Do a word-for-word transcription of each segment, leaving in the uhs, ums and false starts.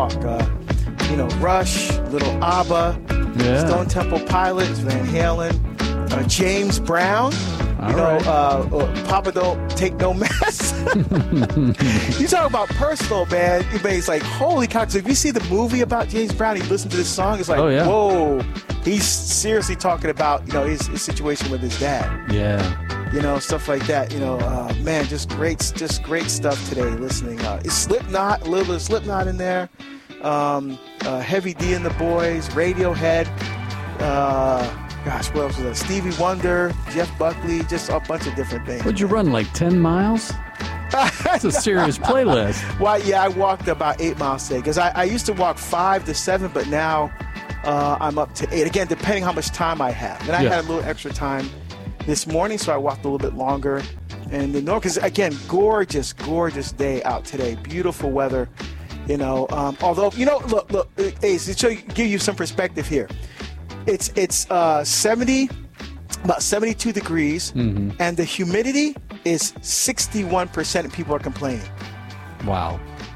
talk. Uh, you know, Rush, Little ABBA, Yeah. Stone Temple Pilots, Van Halen, uh, James Brown. All You know, right. uh, uh, Papa Don't Take No Mess. You talk about personal, man. It's like, holy cow. 'Cause if you see the movie about James Brown, you listen to this song, it's like, Oh, yeah. whoa. He's seriously talking about, you know, his, his situation with his dad. Yeah. You know, stuff like that. You know, uh, man, just great, just great stuff today. Listening, uh, is Slipknot, a little bit of Slipknot in there. Um, uh, Heavy D and the Boys, Radiohead. Uh, gosh, what else was that? Stevie Wonder, Jeff Buckley, just a bunch of different things. What'd you run, like ten miles? That's a serious playlist. Why? Yeah, I walked about eight miles today because I, I used to walk five to seven, but now uh, I'm up to eight. Again, depending how much time I have. And I Yeah. had a little extra time this morning, so I walked a little bit longer. And the north, because again, gorgeous, gorgeous day out today. Beautiful weather. You know, um, although you know, look, look, Ace, to show you, give you some perspective here. It's it's uh, seventy, about seventy-two degrees, Mm-hmm. and the humidity is sixty-one percent, and people are complaining. Wow.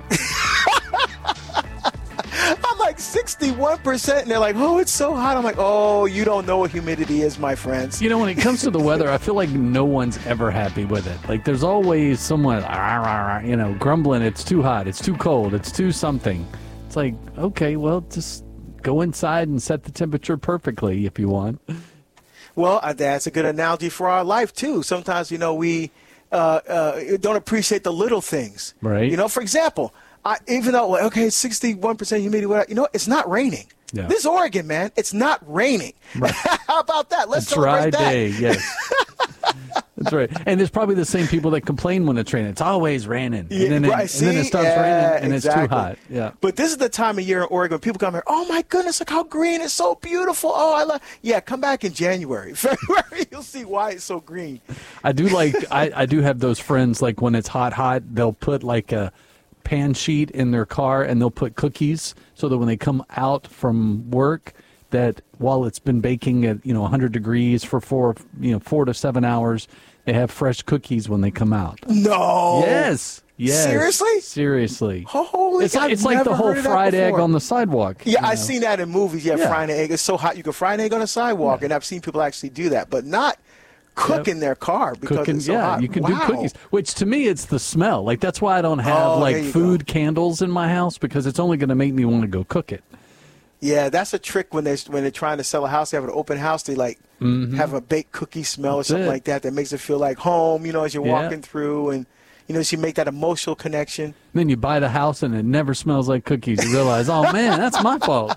I'm like sixty-one percent, and they're like, oh, it's so hot. I'm like, oh, you don't know what humidity is, my friends. You know, when it comes to the weather, I feel like no one's ever happy with it. Like, there's always someone, "Ah, rah, rah," you know, grumbling, it's too hot, it's too cold, it's too something. It's like, okay, well, just go inside and set the temperature perfectly if you want. Well, uh, that's a good analogy for our life, too. Sometimes, you know, we uh, uh, don't appreciate the little things. Right. You know, for example, I, even though, like, okay, it's sixty-one percent humidity, whatever, you know, it's not raining. Yeah. This is Oregon, man. It's not raining. Right. How about that? Let's A dry celebrate that. day, yes. That's right. And there's probably the same people that complain when it's raining. It's always raining. Yeah, and, then it, right. and then it See? stops Yeah, raining and exactly. it's too hot. Yeah. But this is the time of year in Oregon when people come here, oh, my goodness, look how green. It's so beautiful. Oh, I love Yeah, come back in January. February, you'll see why it's so green. I do like, I, I do have those friends, like when it's hot, hot, they'll put like a pan sheet in their car and they'll put cookies so that when they come out from work, that while it's been baking at, you know, one hundred degrees for four, you know, four to seven hours, they have fresh cookies when they come out. No. Yes. Yes. Seriously? Seriously. Holy It's, cow, like, it's I've like the never whole heard of that fried egg before. on the sidewalk. Yeah, you know? I've seen that in movies. Yeah, Yeah. frying an egg. It's so hot you can fry an egg on a sidewalk, and I've seen people actually do that, but not cook Yep. in their car because Cooking, it's so yeah, hot. you can Wow. do cookies. Which to me, it's the smell. Like that's why I don't have Oh, like there you food candles in my house because it's only going to make me want to go cook it. Yeah, that's a trick when they when they're trying to sell a house. They have an open house. They like have a baked cookie smell That's or something it. like that that makes it feel like home. You know, as you're Yeah. walking through, and you know, so you make that emotional connection. Then you buy the house and it never smells like cookies. You realize, oh man, that's my fault.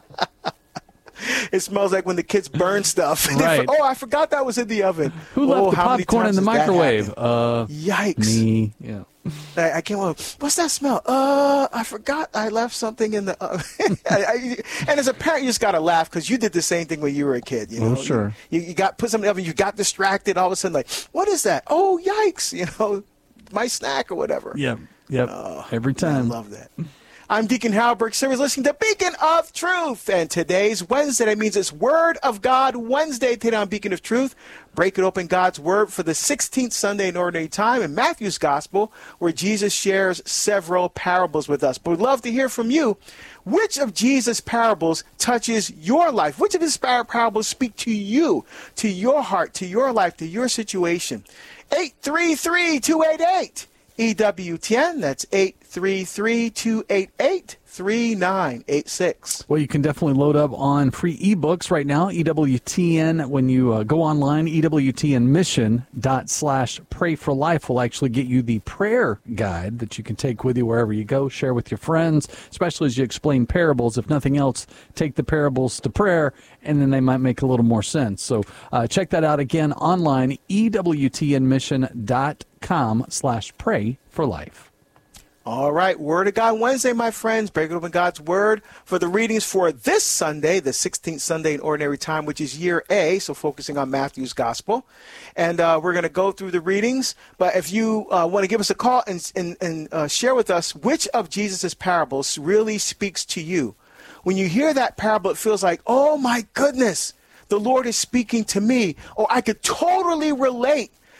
It smells like when the kids burn stuff. And they Right. for- oh, I forgot that was in the oven. Who left oh, the how many popcorn in times the has that microwave? happened? Uh, Yikes! me. Yeah. I, I came up. What's that smell? Uh, I forgot I left something in the. Uh, I, I, and as a parent, you just gotta laugh because you did the same thing when you were a kid. You know, Oh, sure. You, you got put something in the oven. You got distracted. All of a sudden, like, what is that? Oh, yikes! You know, my snack or whatever. Yep. Yep. Every I time. love that. I'm Deacon Halberg. Sarah's listening to Beacon of Truth. And today's Wednesday. That means it's Word of God Wednesday today on Beacon of Truth. Breaking open God's Word for the sixteenth Sunday in Ordinary Time in Matthew's Gospel, where Jesus shares several parables with us. But we'd love to hear from you. Which of Jesus' parables touches your life? Which of his par- parables speak to you, to your heart, to your life, to your situation? eight three three, two eight eight. E W T N, that's eight three three, two eight eight, three nine eight six. Well, you can definitely load up on free ebooks right now. E W T N, when you uh, go online, E W T N mission dot slash pray for life will actually get you the prayer guide that you can take with you wherever you go, share with your friends, especially as you explain parables. If nothing else, take the parables to prayer, and then they might make a little more sense. So uh, check that out again online, E W T N mission dot com slash pray for life. All right, Word of God Wednesday, my friends. Breaking open God's Word for the readings for this Sunday, the sixteenth Sunday in Ordinary Time, which is year A, so focusing on Matthew's Gospel. And uh, we're going to go through the readings. But if you uh, want to give us a call and, and, and uh, share with us which of Jesus' parables really speaks to you. When you hear that parable, it feels like, oh, my goodness, the Lord is speaking to me. Or I could totally relate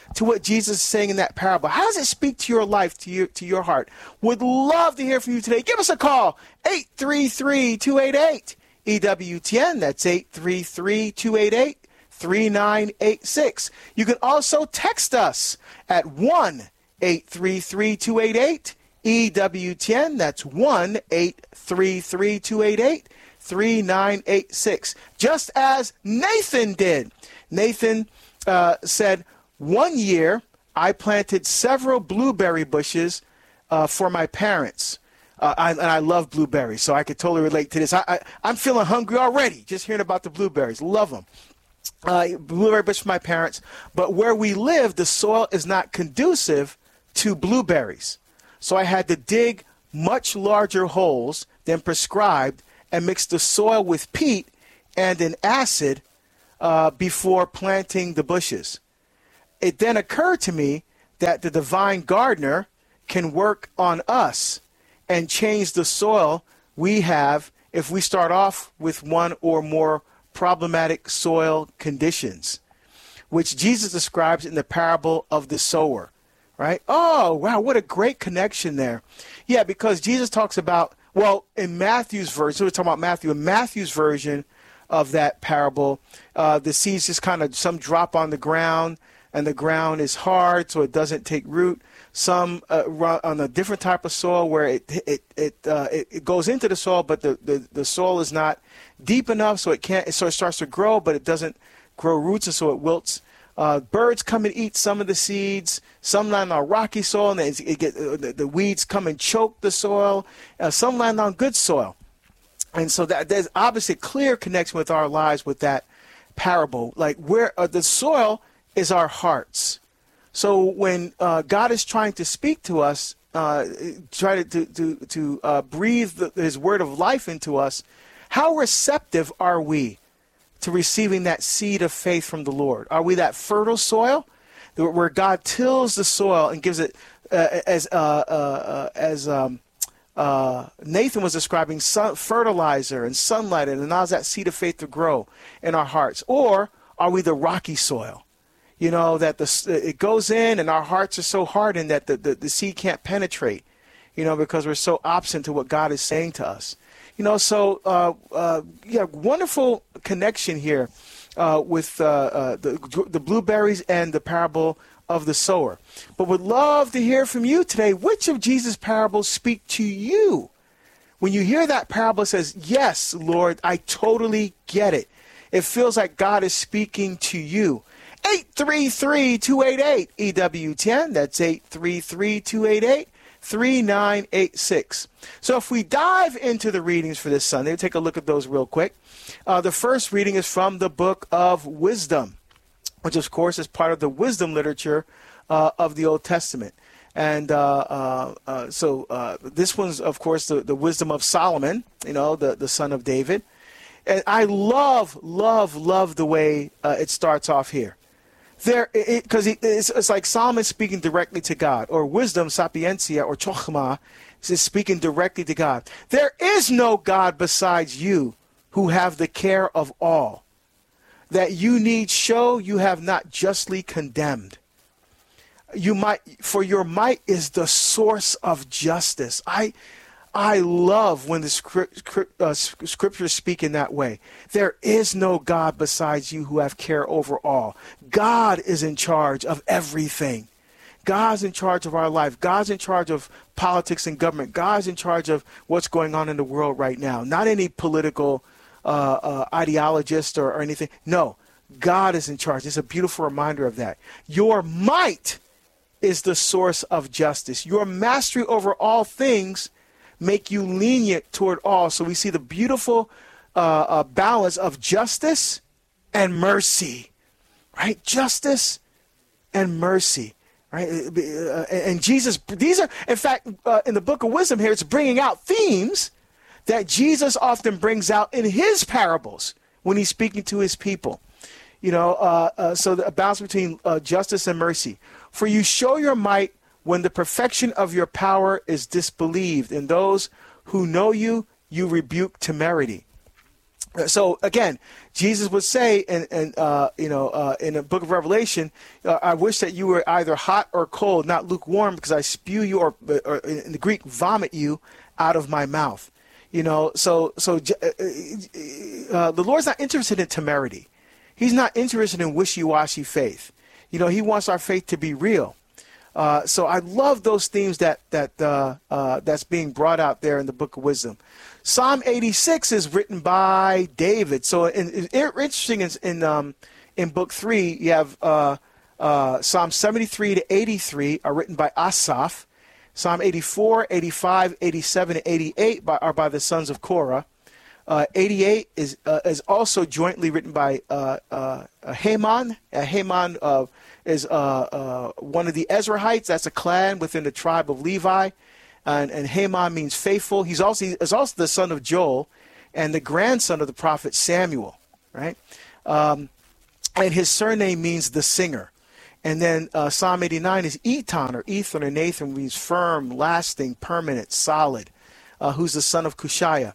to what Jesus is saying in that parable? How does it speak to your life, to your, to your heart? Would love to hear from you today. Give us a call, eight three three, two eight eight, E W T N. That's eight three three, two eight eight, three nine eight six. You can also text us at one eight three three, two eight eight, E W T N. That's one eight three three, two eight eight, three nine eight six. Just as Nathan did. Nathan uh, said, one year I planted several blueberry bushes uh, for my parents. Uh, I, and I love blueberries, so I could totally relate to this. I, I, I'm feeling hungry already just hearing about the blueberries. Love them. Uh, blueberry bush for my parents. But where we live, the soil is not conducive to blueberries. So I had to dig much larger holes than prescribed and mix the soil with peat and an acid uh, before planting the bushes. It then occurred to me that the divine gardener can work on us and change the soil we have if we start off with one or more problematic soil conditions, which Jesus describes in the parable of the sower, right? Oh, wow, what a great connection there. Yeah, because Jesus talks about, well, in Matthew's version, so we're talking about Matthew, in Matthew's version of that parable, uh, the seeds just kind of, some drop on the ground, and the ground is hard, so it doesn't take root. Some uh, run on a different type of soil where it it it uh, it, it goes into the soil, but the, the, the soil is not deep enough, so it can't. So it starts to grow, but it doesn't grow roots, and so it wilts. Uh, birds come and eat some of the seeds. Some land on rocky soil, and it, it get uh, the, the weeds come and choke the soil. Uh, some land on good soil, and so that there's obviously a clear connection with our lives with that parable. Like where uh, the soil is our hearts. So when uh, God is trying to speak to us, uh, try to to to uh, breathe the, His word of life into us, how receptive are we to receiving that seed of faith from the Lord? Are we that fertile soil where God tills the soil and gives it uh, as uh, uh, as um, uh, Nathan was describing, sun, fertilizer and sunlight, and allows that seed of faith to grow in our hearts? Or are we the rocky soil? You know, that the it goes in and our hearts are so hardened that the, the, the seed can't penetrate, you know, because we're so opposite to what God is saying to us. You know, so, uh, uh, yeah, wonderful connection here uh, with uh, uh, the, the blueberries and the parable of the sower. But would love to hear from you today. Which of Jesus' parables speak to you? When you hear that parable, it says, yes, Lord, I totally get it. It feels like God is speaking to you. eight three three, two eight eight, E W T N. That's eight three three, two eight eight, three nine eight six. So if we dive into the readings for this Sunday, we'll take a look at those real quick. Uh, the first reading is from the book of Wisdom, which, of course, is part of the wisdom literature uh, of the Old Testament. And uh, uh, uh, so uh, this one's, of course, the, the wisdom of Solomon, you know, the, the son of David. And I love, love, love the way uh, it starts off here. There, because it, it's, it's like Solomon speaking directly to God, or wisdom, sapiencia, or chokhmah, is speaking directly to God. There is no God besides you who have the care of all. That you need show you have not justly condemned. You might, for your might is the source of justice. I, I love when the script, uh, scriptures speak in that way. There is no God besides you who have care over all. God is in charge of everything. God's in charge of our life. God's in charge of politics and government. God's in charge of what's going on in the world right now. Not any political uh, uh, ideologist or, or anything. No, God is in charge. It's a beautiful reminder of that. Your might is the source of justice. Your mastery over all things make you lenient toward all. So we see the beautiful uh, uh, balance of justice and mercy, right? Justice and mercy, right? Uh, and Jesus, these are, in fact, uh, in the book of Wisdom here, it's bringing out themes that Jesus often brings out in his parables when he's speaking to his people. You know, uh, uh, so the balance between uh, justice and mercy. For you show your might when the perfection of your power is disbelieved, and those who know you, you rebuke temerity. So again, Jesus would say, in, in uh, you know, uh, in the book of Revelation, uh, "I wish that you were either hot or cold, not lukewarm, because I spew you, or, or in the Greek, vomit you out of my mouth." You know, so so uh, uh, the Lord's not interested in temerity. He's not interested in wishy-washy faith. You know, He wants our faith to be real. Uh, so I love those themes that that uh, uh, that's being brought out there in the Book of Wisdom. Psalm eighty-six is written by David. So in, in, interesting in in, um, in Book Three, you have uh, uh, Psalm seventy-three to eighty-three are written by Asaph. Psalm eighty-four, eighty-five, eighty-seven, and eighty-eight by, are by the sons of Korah. Uh, eighty-eight is uh, is also jointly written by uh, uh, Haman. Uh, Haman uh, is uh, uh, one of the Ezrahites. That's a clan within the tribe of Levi. And, and Haman means faithful. He's also, he is also the son of Joel and the grandson of the prophet Samuel, right? Um, and his surname means the singer. And then uh, Psalm eighty-nine is Etan, or Ethan, or Nathan, means firm, lasting, permanent, solid, uh, who's the son of Cushiah.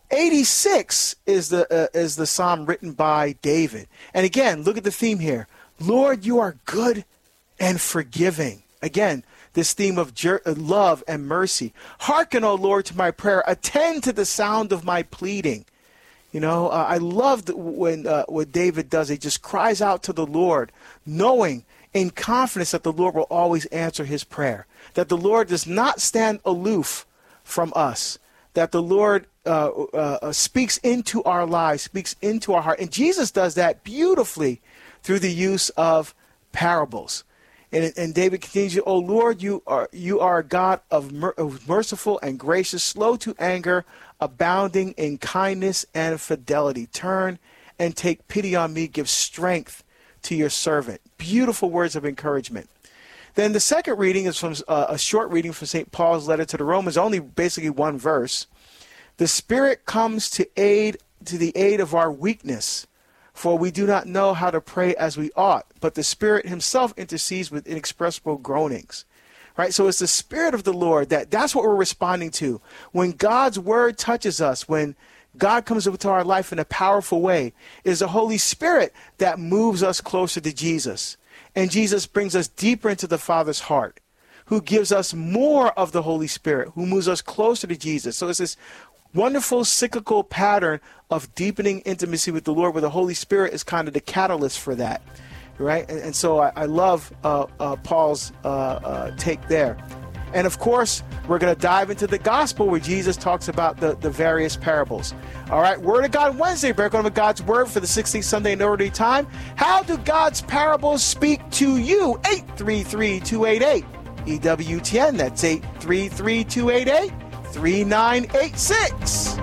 eighty-six is the uh, is the psalm written by David. And again, look at the theme here. Lord, you are good and forgiving. Again, this theme of jer- love and mercy. Hearken, O Lord, to my prayer. Attend to the sound of my pleading. You know, uh, I love when uh, what David does. He just cries out to the Lord, knowing in confidence that the Lord will always answer his prayer. That the Lord does not stand aloof from us. That the Lord uh, uh, speaks into our lives, speaks into our heart. And Jesus does that beautifully through the use of parables. And, and David continues, "O Lord, you are you are a God of, mer- of merciful and gracious, slow to anger, abounding in kindness and fidelity. Turn and take pity on me. Give strength to your servant." Beautiful words of encouragement. Then the second reading is from uh, a short reading from Saint Paul's letter to the Romans, only basically one verse. "The Spirit comes to aid to the aid of our weakness. For we do not know how to pray as we ought, but the Spirit himself intercedes with inexpressible groanings." Right? So it's the Spirit of the Lord that that's what we're responding to. When God's word touches us, when God comes into our life in a powerful way, it is the Holy Spirit that moves us closer to Jesus. And Jesus brings us deeper into the Father's heart, who gives us more of the Holy Spirit, who moves us closer to Jesus. So it's this wonderful cyclical pattern of deepening intimacy with the Lord, where the Holy Spirit is kind of the catalyst for that, right? And, and so I, I love uh, uh, Paul's uh, uh, take there. And of course, we're going to dive into the gospel where Jesus talks about the, the various parables. All right, Word of God Wednesday, break on with God's Word for the sixteenth Sunday in Ordinary Time. How do God's parables speak to you? eight three three, two eight eight, E W T N. That's eight three three, two eight eight, three nine eight six.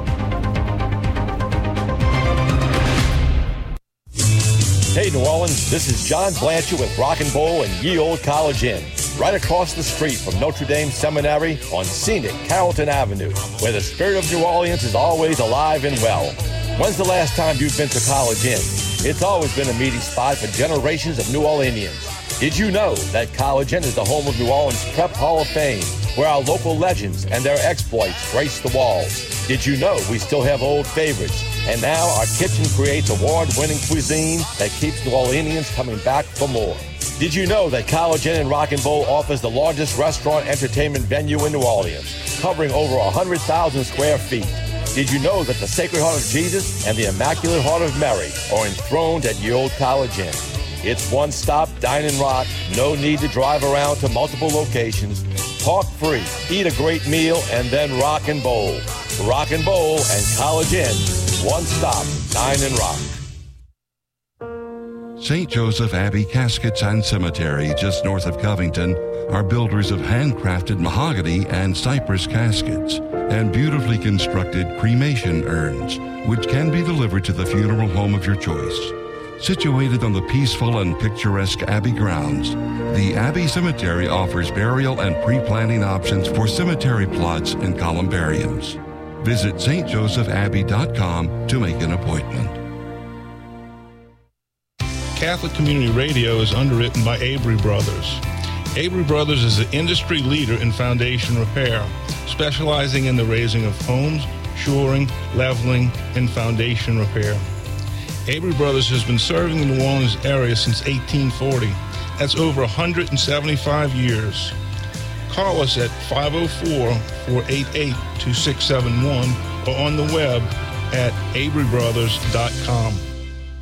Hey, New Orleans, this is John Blanchard with Rock and Bowl and Ye Old College Inn, right across the street from Notre Dame Seminary on scenic Carrollton Avenue, where the spirit of New Orleans is always alive and well. When's the last time you've been to College Inn? It's always been a meeting spot for generations of New Orleanians. Did you know that College Inn is the home of New Orleans Prep Hall of Fame, where our local legends and their exploits grace the walls? Did you know we still have old favorites? And now our kitchen creates award-winning cuisine that keeps New Orleanians coming back for more. Did you know that College Inn and Rock and Bowl offers the largest restaurant entertainment venue in New Orleans, covering over one hundred thousand square feet? Did you know that the Sacred Heart of Jesus and the Immaculate Heart of Mary are enthroned at Ye Old College Inn? It's one-stop dine and rock, no need to drive around to multiple locations. Park free, eat a great meal, and then rock and bowl. Rock and Bowl and College Inn, one stop, dine and rock. Saint Joseph Abbey Caskets and Cemetery, just north of Covington, are builders of handcrafted mahogany and cypress caskets and beautifully constructed cremation urns, which can be delivered to the funeral home of your choice. Situated on the peaceful and picturesque Abbey grounds, the Abbey Cemetery offers burial and pre-planning options for cemetery plots and columbariums. Visit S T Joseph Abbey dot com to make an appointment. Catholic Community Radio is underwritten by Avery Brothers. Avery Brothers is an industry leader in foundation repair, specializing in the raising of homes, shoring, leveling, and foundation repair. Avery Brothers has been serving the New Orleans area since eighteen forty. That's over one hundred seventy-five years. Call us at five oh four, four eight eight, two six seven one or on the web at avery brothers dot com.